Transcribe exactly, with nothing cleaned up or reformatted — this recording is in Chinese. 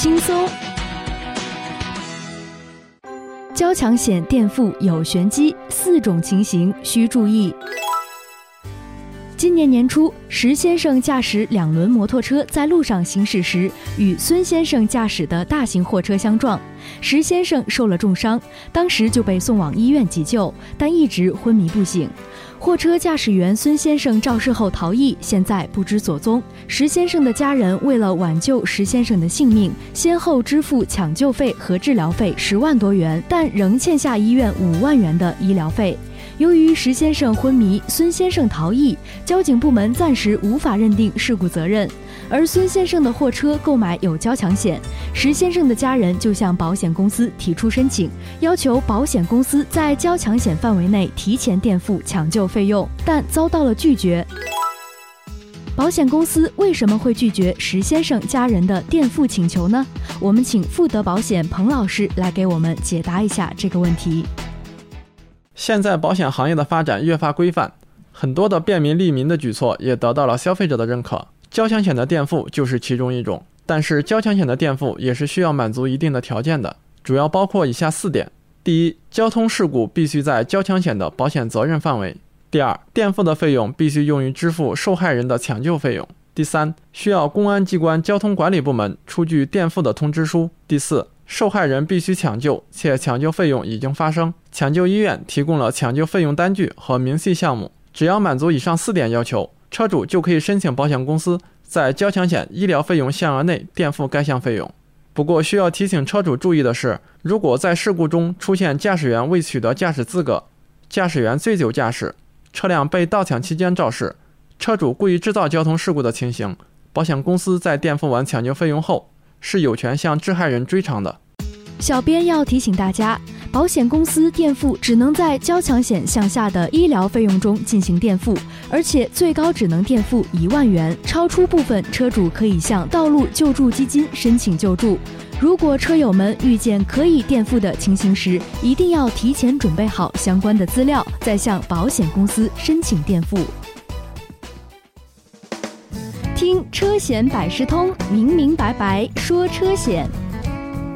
轻松。交强险垫付有玄机，四种情形需注意。今年年初，石先生驾驶两轮摩托车在路上行驶时，与孙先生驾驶的大型货车相撞，石先生受了重伤，当时就被送往医院急救，但一直昏迷不醒。货车驾驶员孙先生肇事后逃逸，现在不知所踪。石先生的家人为了挽救石先生的性命，先后支付抢救费和治疗费十万多元，但仍欠下医院五万元的医疗费。由于石先生昏迷，孙先生逃逸，交警部门暂时无法认定事故责任。而孙先生的货车购买有交强险，石先生的家人就向保险公司提出申请，要求保险公司在交强险范围内提前垫付抢救费用，但遭到了拒绝。保险公司为什么会拒绝石先生家人的垫付请求呢？我们请富德保险彭老师来给我们解答一下这个问题。 现在保险行业的发展越发规范，很多的便民利民的举措也得到了消费者的认可，交强险的垫付就是其中一种。但是交强险的垫付也是需要满足一定的条件的，主要包括以下四点。第一，交通事故必须在交强险的保险责任范围。第二，垫付的费用必须用于支付受害人的抢救费用。第三，需要公安机关交通管理部门出具垫付的通知书。第四，受害人必须抢救，且抢救费用已经发生，抢救医院提供了抢救费用单据和明细项目。只要满足以上四点要求，车主就可以申请保险公司在交强险医疗费用限额内垫付该项费用。不过需要提醒车主注意的是，如果在事故中出现驾驶员未取得驾驶资格、驾驶员醉酒驾驶、车辆被盗抢期间肇事、车主故意制造交通事故的情形，保险公司在垫付完抢救费用后，是有权向致害人追偿的。 小编要提醒大家，保险公司垫付只能在交强险项下的医疗费用中进行垫付，而且最高只能垫付一万元，超出部分车主可以向道路救助基金申请救助。如果车友们遇见可以垫付的情形时，一定要提前准备好相关的资料，再向保险公司申请垫付。听车险百事通，明明白白说车险。